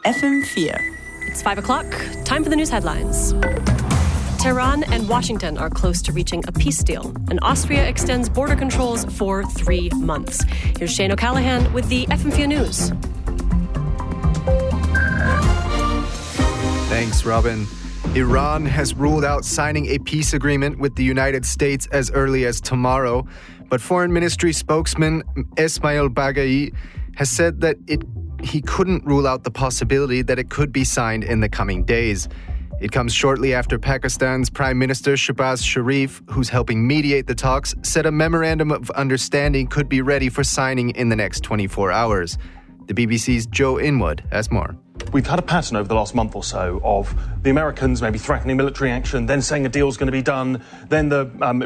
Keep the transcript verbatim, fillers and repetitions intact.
F M four. It's five o'clock. Time for the news headlines. Tehran and Washington are close to reaching a peace deal, and Austria extends border controls for three months. Here's Shane O'Callaghan with the F M four News. Thanks, Robin. Iran has ruled out signing a peace agreement with the United States as early as tomorrow, but Foreign Ministry spokesman Esmail Baghai has said that it he couldn't rule out the possibility that it could be signed in the coming days. It comes shortly after Pakistan's Prime Minister Shehbaz Sharif, who's helping mediate the talks, said a memorandum of understanding could be ready for signing in the next twenty-four hours. The B B C's Joe Inwood has more. We've had a pattern over the last month or so of the Americans maybe threatening military action, then saying a deal's going to be done, then the um,